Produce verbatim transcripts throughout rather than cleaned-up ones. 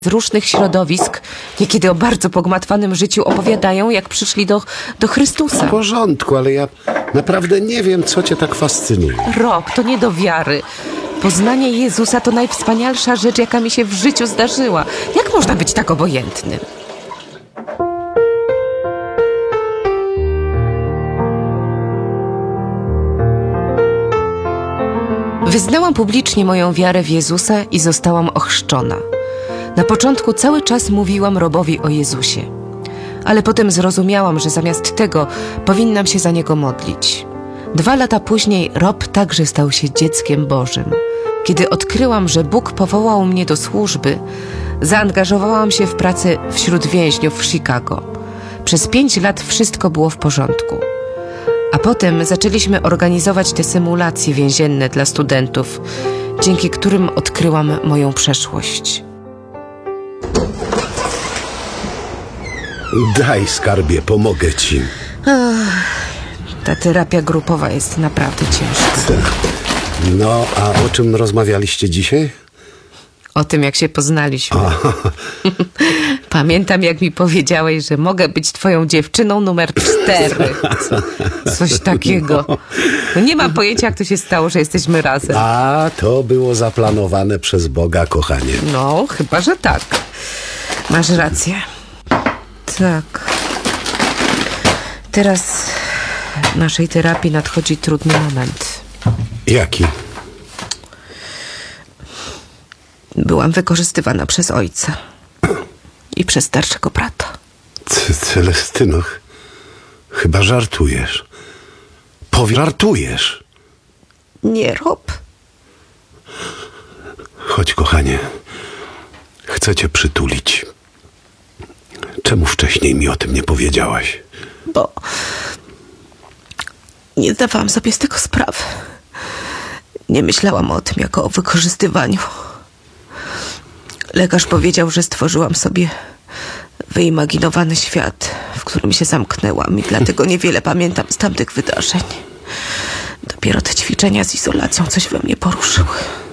z różnych środowisk, niekiedy o bardzo pogmatwanym życiu, opowiadają, jak przyszli do, do Chrystusa. W porządku, ale ja naprawdę nie wiem, co cię tak fascynuje. Rob, to nie do wiary. Poznanie Jezusa to najwspanialsza rzecz, jaka mi się w życiu zdarzyła. Jak można być tak obojętnym? Wyznałam publicznie moją wiarę w Jezusa i zostałam ochrzczona. Na początku cały czas mówiłam Robowi o Jezusie. Ale potem zrozumiałam, że zamiast tego powinnam się za Niego modlić. Dwa lata później Rob także stał się dzieckiem Bożym. Kiedy odkryłam, że Bóg powołał mnie do służby, zaangażowałam się w pracę wśród więźniów w Chicago. Przez pięć lat wszystko było w porządku. A potem zaczęliśmy organizować te symulacje więzienne dla studentów, dzięki którym odkryłam moją przeszłość. Daj, skarbie, pomogę ci. Ach, ta terapia grupowa jest naprawdę ciężka. No, a o czym rozmawialiście dzisiaj? O tym, jak się poznaliśmy. Pamiętam, jak mi powiedziałeś, że mogę być twoją dziewczyną numer cztery. Coś takiego. No nie mam pojęcia, jak to się stało, że jesteśmy razem. A, to było zaplanowane przez Boga, kochanie. No, chyba, że tak. Masz rację. Tak. Teraz w naszej terapii nadchodzi trudny moment. Jaki? Byłam wykorzystywana przez ojca i przez starszego brata. C- Celestyno, ch- chyba żartujesz. Pożartujesz. Nie, Rob. Chodź, kochanie. Chcę cię przytulić. Czemu wcześniej mi o tym nie powiedziałaś? Bo nie zdawałam sobie z tego sprawy. Nie myślałam o tym jako o wykorzystywaniu. Lekarz powiedział, że stworzyłam sobie wyimaginowany świat, w którym się zamknęłam i dlatego niewiele pamiętam z tamtych wydarzeń. Dopiero te ćwiczenia z izolacją coś we mnie poruszyły.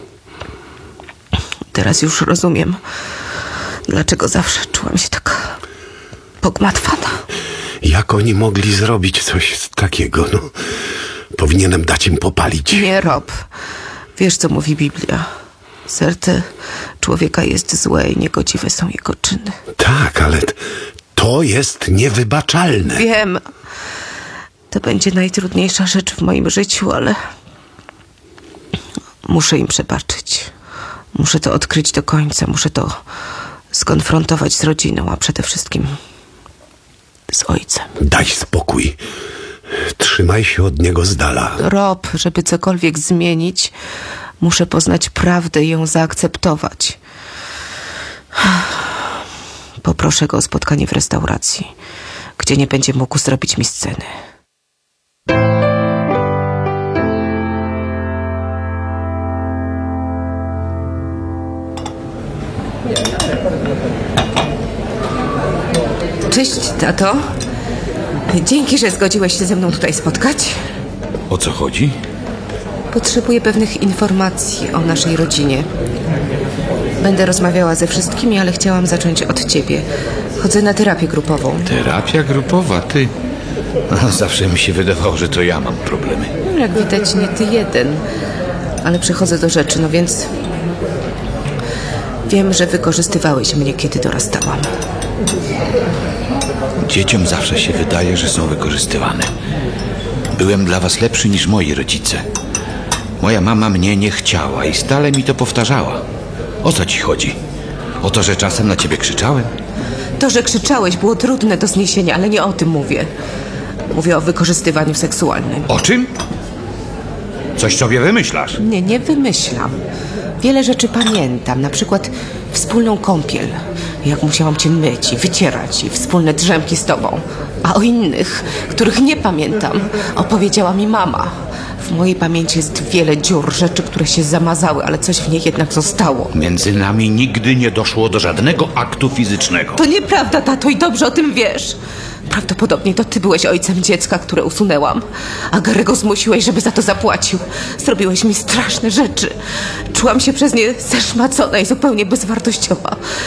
Teraz już rozumiem, dlaczego zawsze czułam się taka pogmatwana. Jak oni mogli zrobić coś takiego? No, powinienem dać im popalić. Nie, Rob. Wiesz, co mówi Biblia. Serce człowieka jest złe i niegodziwe są jego czyny. Tak, ale t- to jest niewybaczalne. Wiem. To będzie najtrudniejsza rzecz w moim życiu, ale muszę im przebaczyć. Muszę to odkryć do końca. Muszę to skonfrontować z rodziną, a przede wszystkim z ojcem. Daj spokój. Trzymaj się od niego z dala. Rob, żeby cokolwiek zmienić, muszę poznać prawdę i ją zaakceptować. Poproszę go o spotkanie w restauracji, gdzie nie będzie mógł zrobić mi sceny. Cześć, tato. Dzięki, że zgodziłeś się ze mną tutaj spotkać. O co chodzi? Potrzebuję pewnych informacji o naszej rodzinie. Będę rozmawiała ze wszystkimi, ale chciałam zacząć od ciebie. Chodzę na terapię grupową. Terapia grupowa, ty? A, zawsze mi się wydawało, że to ja mam problemy. No, jak widać, nie ty jeden. Ale przechodzę do rzeczy, no więc... Wiem, że wykorzystywałeś mnie, kiedy dorastałam. Dzieciom zawsze się wydaje, że są wykorzystywane. Byłem dla was lepszy niż moi rodzice. Moja mama mnie nie chciała i stale mi to powtarzała. O co ci chodzi? O to, że czasem na ciebie krzyczałem? To, że krzyczałeś, było trudne do zniesienia, ale nie o tym mówię. Mówię o wykorzystywaniu seksualnym. O czym? Coś sobie wymyślasz? Nie, nie wymyślam. Wiele rzeczy pamiętam, na przykład wspólną kąpiel, jak musiałam cię myć i wycierać i wspólne drzemki z tobą. A o innych, których nie pamiętam, opowiedziała mi mama. W mojej pamięci jest wiele dziur, rzeczy, które się zamazały, ale coś w niej jednak zostało. Między nami nigdy nie doszło do żadnego aktu fizycznego. To nieprawda, tato, i dobrze o tym wiesz. Prawdopodobnie to ty byłeś ojcem dziecka, które usunęłam. A Gary'ego zmusiłeś, żeby za to zapłacił. Zrobiłeś mi straszne rzeczy. Czułam się przez nie zeszmacona i zupełnie bezwartościowa.